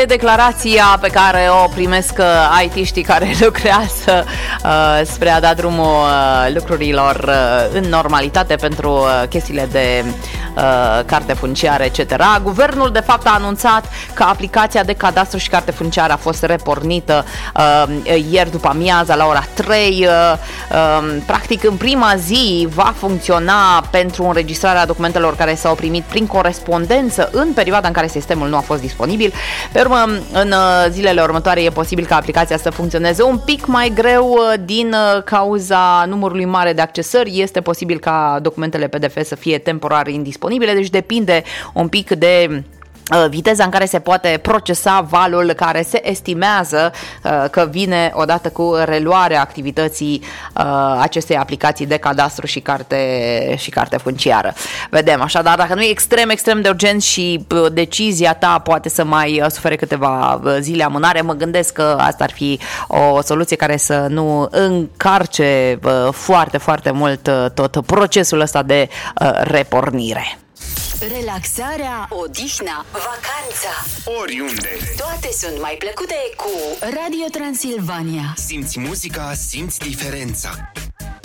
Declarația pe care o primesc IT-știi care lucrează spre a da drumul lucrurilor în normalitate pentru chestiile de carte funciară, etc. Guvernul, de fapt, a anunțat că aplicația de cadastru și carte funciară a fost repornită ieri după amiaza la ora 3. Practic, în prima zi va funcționa pentru înregistrarea documentelor care s-au primit prin corespondență în perioada în care sistemul nu a fost disponibil. Pe urmă, în zilele următoare e posibil ca aplicația să funcționeze un pic mai greu din cauza numărului mare de accesări. Este posibil ca documentele PDF să fie temporar indisponibile, deci depinde un pic de viteza în care se poate procesa valul care se estimează că vine odată cu reluarea activității acestei aplicații de cadastru și carte funciară. Vedem, așadar, dacă nu e extrem de urgent și decizia ta poate să mai sufere câteva zile amânare, mă gândesc că asta ar fi o soluție care să nu încarce foarte mult tot procesul ăsta de repornire. Relaxarea, odihna, vacanța, oriunde. Toate sunt mai plăcute cu Radio Transilvania. Simți muzica, simți diferența.